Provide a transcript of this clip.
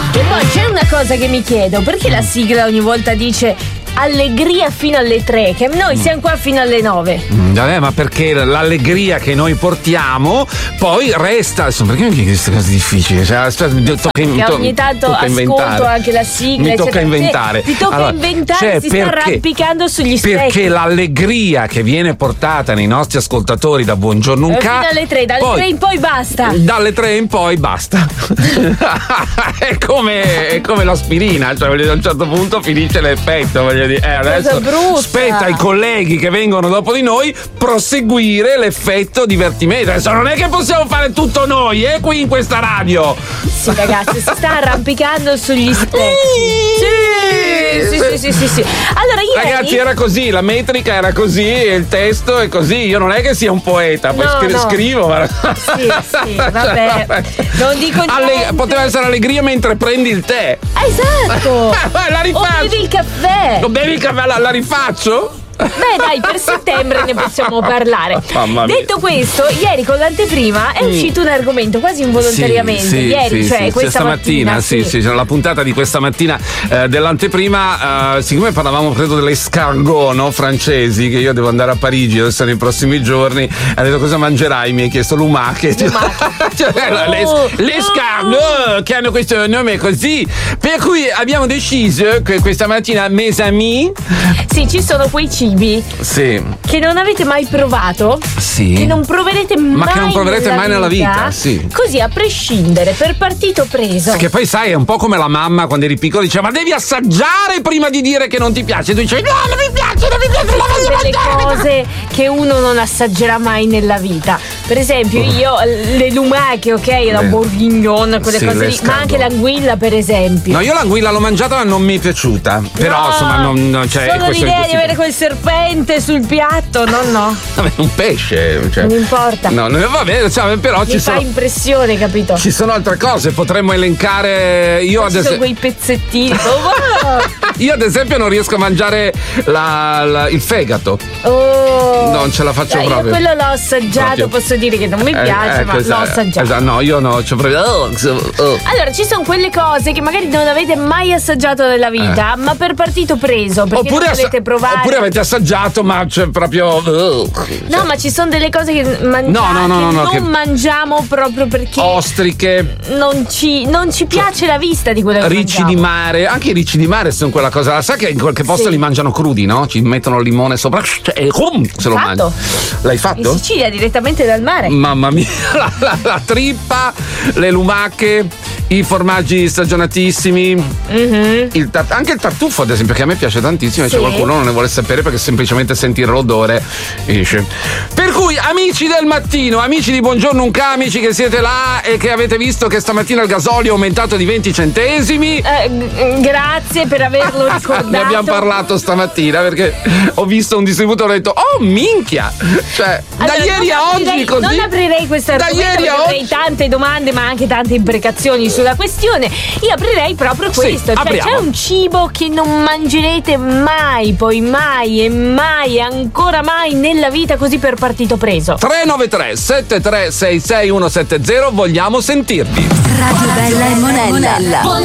E poi c'è una cosa che mi chiedo, perché la sigla ogni volta dice allegria fino alle 3, che noi siamo qua fino alle 9. Vabbè, ma perché l'allegria che noi portiamo poi resta. Insomma, perché mi chiedi queste cose difficili? Cioè, aspetta, ogni tanto ascolto anche la sigla. Mi tocca inventare. Ti tocca inventare, si sta arrampicando sugli specchi. Perché l'allegria che viene portata nei nostri ascoltatori da Buongiorno Unca fino alle 3, dalle 3 in poi basta. Dalle 3 in poi basta. è come l'aspirina, cioè a un certo punto finisce l'effetto, voglio dire. Adesso spetta ai colleghi che vengono dopo di noi proseguire l'effetto divertimento. Adesso non è che possiamo fare tutto noi, qui in questa radio. Sì, ragazzi, si sta arrampicando sugli specchi. Sì. Allora, ieri, ragazzi, era così, la metrica era così, il testo è così. Io non è che sia un poeta, poi scrivo. Sì, vabbè. Non dico niente. Poteva essere allegria mentre prendi il tè. Esatto. La rifaccio. O bevi il caffè. Bevi il caffè, la rifaccio? Beh, dai, per settembre ne possiamo parlare. Detto questo, ieri con l'anteprima è uscito un argomento quasi involontariamente. Questa mattina. La puntata di questa mattina dell'anteprima, siccome parlavamo credo delle escargot, no, francesi, che io devo andare a Parigi adesso nei prossimi giorni, ha detto cosa mangerai? Mi hai chiesto lumache. L'escargot che hanno questo nome così, per cui abbiamo deciso che questa mattina, mes amis, ci sono quei cibi che non avete mai provato, che non proverete mai nella vita. Così a prescindere, per partito preso. Che poi sai, è un po' come la mamma quando eri piccolo diceva: ma devi assaggiare prima di dire che non ti piace. Tu dici: no, non mi piace, delle cose che uno non assaggerà mai nella vita. Per esempio, io le lumache, la bourguignon, quelle cose lì, ma anche l'anguilla, per esempio. No, io l'anguilla l'ho mangiata ma non mi è piaciuta. Però insomma non c'è. Solo l'idea di avere quel serpente sul piatto, no. Vabbè, un pesce, non importa. No, va bene, però mi fa impressione, capito? Ci sono altre cose, potremmo elencare. Io ci sono quei pezzettini. Io ad esempio non riesco a mangiare il fegato. Non ce la faccio proprio. Io quello l'ho assaggiato, posso dire che non mi piace, ma l'ho assaggiato. No, io no, c'ho proprio. Allora, ci sono quelle cose che magari non avete mai assaggiato nella vita, ma per partito preso, perché non volete provare. Oppure avete assaggiato, ma c'è proprio. No, ma ci sono delle cose che non mangiamo proprio perché ostriche. Non ci piace la vista di quelle cose. Ricci di mare, anche i ricci di mare sono quella cosa. Sai che in qualche posto li mangiano crudi, no? Ci mettono il limone sopra e se lo mangiano. L'hai fatto? In Sicilia, direttamente dal mare. Mamma mia, la trippa, le lumache, i formaggi stagionatissimi, anche il tartufo, ad esempio, che a me piace tantissimo, e c'è qualcuno non ne vuole sapere perché semplicemente sentire l'odore esce. Per cui, amici del mattino, amici di Buongiorno Unca, amici che siete là e che avete visto che stamattina il gasolio è aumentato di 20 centesimi, grazie per averlo ricordato. Ne abbiamo parlato stamattina perché ho visto un distributore e ho detto: oh minchia, cioè da ieri a oggi così. Non aprirei questo argomento perché avrei tante domande ma anche tante imprecazioni sulla questione. Io aprirei proprio questo, cioè c'è un cibo che non mangerete mai, poi mai e mai, ancora mai nella vita, così per partito preso. 393 7366 170, vogliamo sentirvi. Radio Bella e Monella.